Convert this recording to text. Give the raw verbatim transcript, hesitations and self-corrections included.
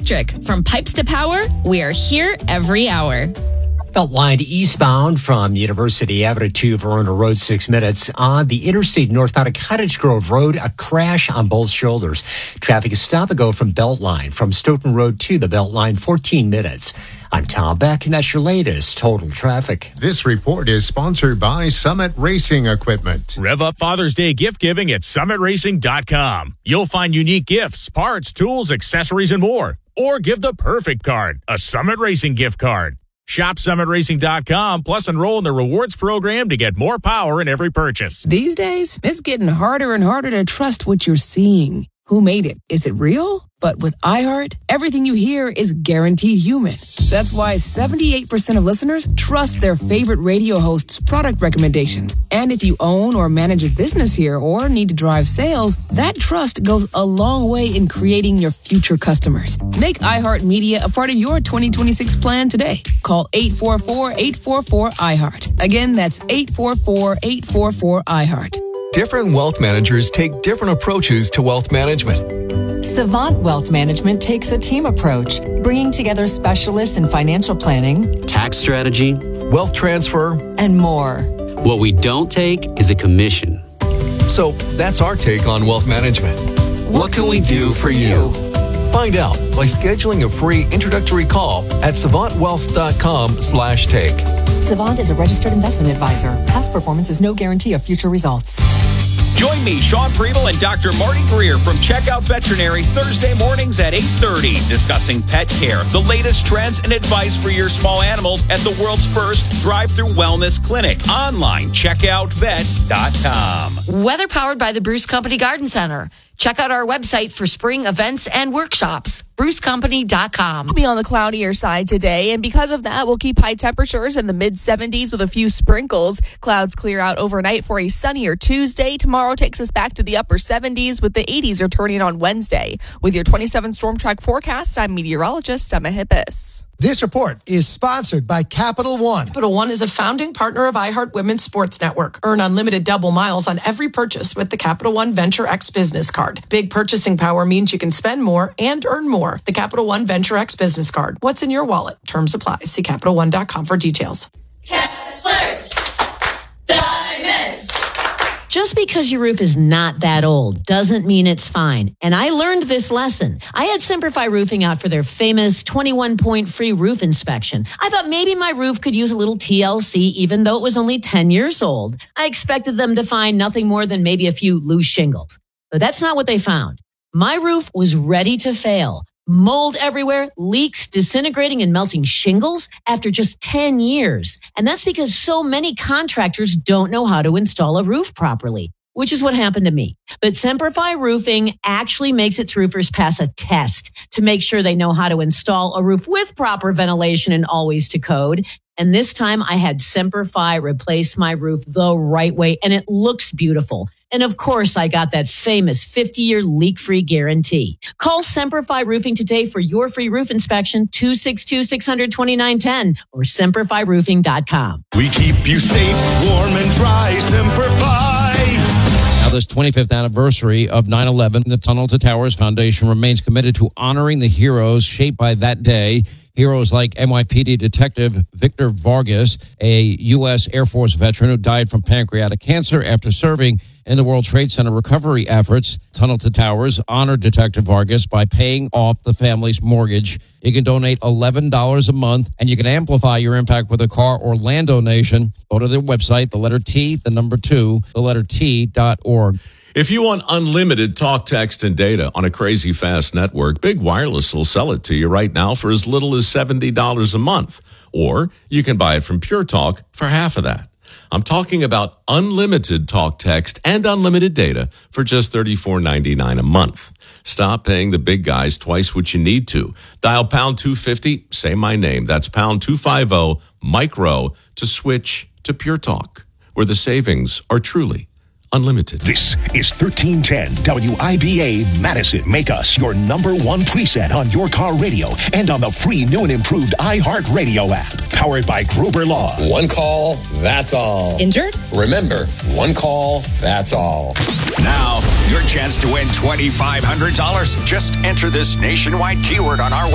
Electric. From pipes to power, we are here every hour. Beltline eastbound from University Avenue to Verona Road, six minutes. On the interstate northbound at Cottage Grove Road, a crash on both shoulders. Traffic is stop and go from Beltline, from Stoughton Road to the Beltline, fourteen minutes. I'm Tom Beck, and that's your latest total traffic. This report is sponsored by Summit Racing Equipment. Rev up Father's Day gift giving at summit racing dot com. You'll find unique gifts, parts, tools, accessories, and more. Or give the perfect card, a Summit Racing gift card. Shop summit racing dot com, plus enroll in the rewards program to get more power in every purchase. These days, it's getting harder and harder to trust what you're seeing. Who made it? Is it real? But with iHeart, everything you hear is guaranteed human. That's why seventy-eight percent of listeners trust their favorite radio host's product recommendations. And if you own or manage a business here or need to drive sales, that trust goes a long way in creating your future customers. Make iHeart Media a part of your twenty twenty-six plan today. Call eight four four, eight four four, iHeart. Again, that's eight four four, eight four four, iHeart. Different wealth managers take different approaches to wealth management. Savant Wealth Management takes a team approach, bringing together specialists in financial planning, tax strategy, wealth transfer, and more. What we don't take is a commission. So that's our take on wealth management. What can we do for you? Find out by scheduling a free introductory call at savant wealth dot com slash take. Savant is a registered investment advisor. Past performance is no guarantee of future results. Join me, Sean Preble, and Doctor Marty Greer from Checkout Veterinary Thursday mornings at eight thirty, discussing pet care, the latest trends and advice for your small animals at the world's first drive-through wellness clinic. Online, checkout vet dot com. Weather powered by the Bruce Company Garden Center. Check out our website for spring events and workshops, bruce company dot com. We'll be on the cloudier side today, and because of that, we'll keep high temperatures in the mid seventies with a few sprinkles. Clouds clear out overnight for a sunnier Tuesday. Tomorrow takes us back to the upper seventies, with the eighties returning on Wednesday. With your twenty-seven Storm Track forecast, I'm meteorologist Emma Hippis. This report is sponsored by Capital One. Capital One is a founding partner of iHeart Women's Sports Network. Earn unlimited double miles on every purchase with the Capital One Venture X Business Card. Big purchasing power means you can spend more and earn more. The Capital One Venture X Business Card. What's in your wallet? Terms apply. See capital one dot com for details. Kessler's Diamonds. Just because your roof is not that old doesn't mean it's fine. And I learned this lesson. I had Semperfi Roofing out for their famous twenty-one point free roof inspection. I thought maybe my roof could use a little T L C even though it was only ten years old. I expected them to find nothing more than maybe a few loose shingles. But that's not what they found. My roof was ready to fail. Mold everywhere, leaks, disintegrating and melting shingles after just ten years. And that's because so many contractors don't know how to install a roof properly, which is what happened to me. But Semperfi Roofing actually makes its roofers pass a test to make sure they know how to install a roof with proper ventilation and always to code. And this time I had Semperfi replace my roof the right way, and it looks beautiful. And of course, I got that famous fifty-year leak-free guarantee. Call Semperfi Roofing today for your free roof inspection, two six two, six two nine, one zero or semperfi roofing dot com. We keep you safe, warm, and dry. Semperfi. Now, this twenty-fifth anniversary of nine eleven, the Tunnel to Towers Foundation remains committed to honoring the heroes shaped by that day. Heroes like N Y P D Detective Victor Vargas, a U S Air Force veteran who died from pancreatic cancer after serving in the World Trade Center recovery efforts. Tunnel to Towers honored Detective Vargas by paying off the family's mortgage. You can donate eleven dollars a month, and you can amplify your impact with a car or land donation. Go to their website, the letter T, the number two, the letter T dot org. If you want unlimited talk, text, and data on a crazy fast network, Big Wireless will sell it to you right now for as little as seventy dollars a month. Or you can buy it from Pure Talk for half of that. I'm talking about unlimited talk, text, and unlimited data for just thirty-four ninety-nine a month. Stop paying the big guys twice what you need to. Dial pound two fifty, say my name. That's pound two fifty, micro, to switch to Pure Talk, where the savings are truly unlimited. This is thirteen ten W I B A Madison. Make us your number one preset on your car radio and on the free new and improved iHeartRadio app. Powered by Gruber Law. One call, that's all. Injured? Remember, one call, that's all. Now, your chance to win twenty-five hundred dollars. Just enter this nationwide keyword on our website.